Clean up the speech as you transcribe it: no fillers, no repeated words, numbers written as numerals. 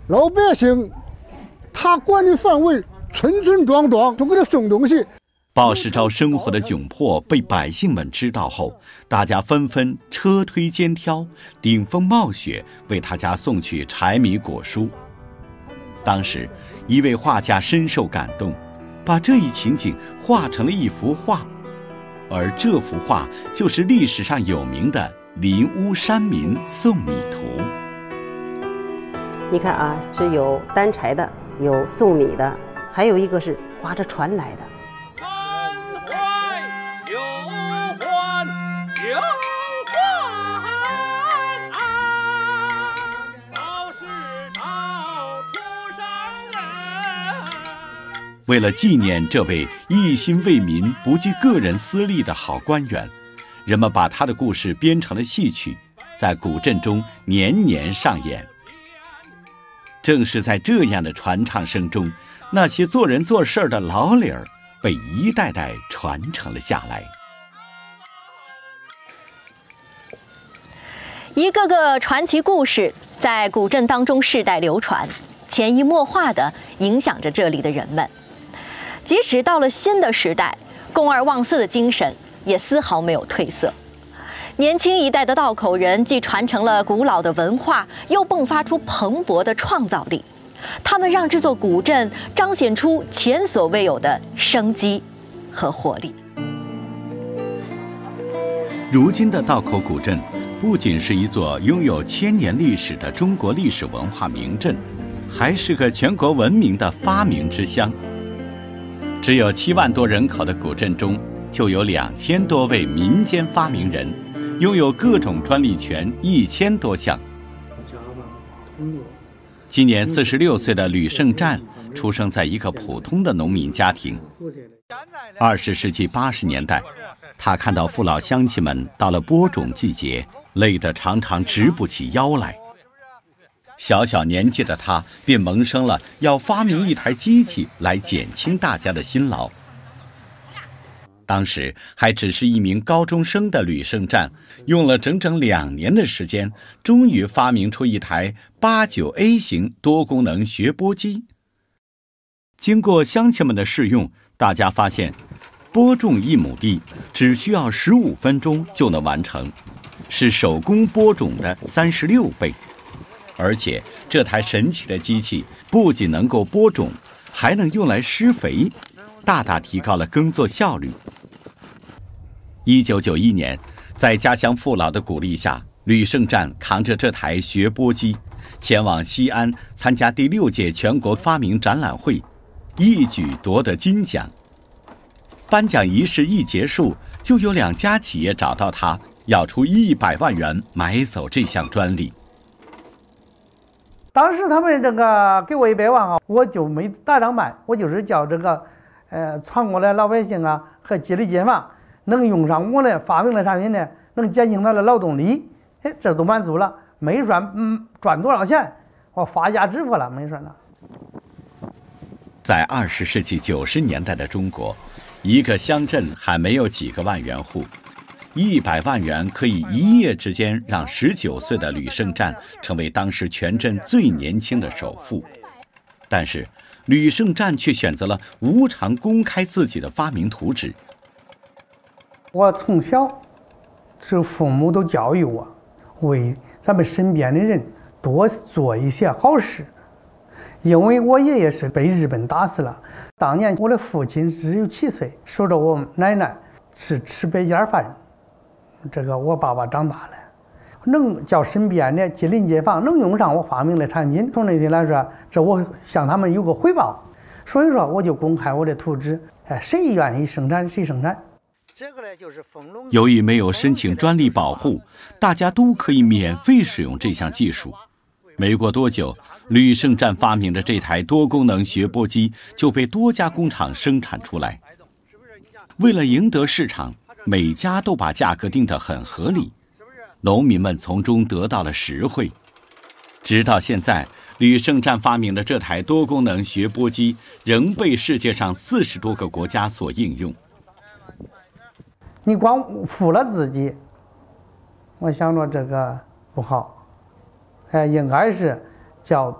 老百姓他管的范围村村庄庄都给他送东西。 鲍世钊生活的窘迫被百姓们知道后，大家纷纷车推肩挑，顶风冒雪为他家送去柴米果蔬。当时一位画家深受感动，把这一情景画成了一幅画，而这幅画就是历史上有名的《林屋山民送米图》。 你看啊，是有担柴的，有送米的，还有一个是划着船来的。 为了纪念这位一心为民、不计个人私利的好官员，人们把他的故事编成了戏曲，在古镇中年年上演。正是在这样的传唱声中，那些做人做事的老理儿被一代代传承了下来。 一个个传奇故事在古镇当中世代流传，潜移默化地影响着这里的人们。即使到了新的时代，公而忘私的精神也丝毫没有褪色。年轻一代的道口人既传承了古老的文化，又迸发出蓬勃的创造力。他们让这座古镇彰显出前所未有的生机和活力。 如今的道口古镇不仅是一座拥有1000年历史的中国历史文化名镇，还是个全国闻名的发明之乡。只有7万多人口的古镇中，就有2000多位民间发明人，拥有各种专利权1000多项。今年46岁的吕胜占出生在一个普通的农民家庭。20世纪80年代，他看到父老乡亲们到了播种季节，累得常常直不起腰来。小小年纪的他便萌生了要发明一台机器来减轻大家的辛劳。当时还只是一名高中生的吕胜占，用了整整2年的时间，终于发明出一台89A 型多功能学播机。经过乡亲们的试用，大家发现播种1亩地只需要15分钟就能完成，是手工播种的36倍。而且这台神奇的机器不仅能够播种，还能用来施肥，大大提高了耕作效率。1991年，在家乡父老的鼓励下，吕胜占扛着这台学播机前往西安参加第6届全国发明展览会，一举夺得金奖。颁奖仪式一结束，就有2家企业找到他，要出100万元买走这项专利。 当时他们这个给我100万啊，我就没打仗买，我就是叫这个全国的老百姓啊和街里街坊能用上我的发明的产品呢，能减轻他的劳动力，这都满足了。没算赚多少钱，我发家致富了，没算了。 在20世纪90年代的中国，一个乡镇还没有几个万元户，100万元可以一夜之间让19岁的吕胜占成为当时全镇最年轻的首富。但是吕胜占却选择了无偿公开自己的发明图纸。 我从小是父母都教育我，为咱们身边的人多做一些好事。因为我爷爷是被日本打死了，当年我的父亲只有7岁，守着我奶奶是吃白家饭。这个我爸爸长大了，能叫身边的街邻街坊能用上我发明的产品，从内心来说，这我向他们有个回报。所以说我就公开我的图纸，谁愿意生产谁生产。 由于没有申请专利保护，大家都可以免费使用这项技术。没过多久，吕胜占发明的这台多功能学播机就被多家工厂生产出来。为了赢得市场，每家都把价格定得很合理，农民们从中得到了实惠。直到现在，吕胜占发明的这台多功能学播机仍被世界上40多个国家所应用。 你光负了自己，我想着这个不好，应该是叫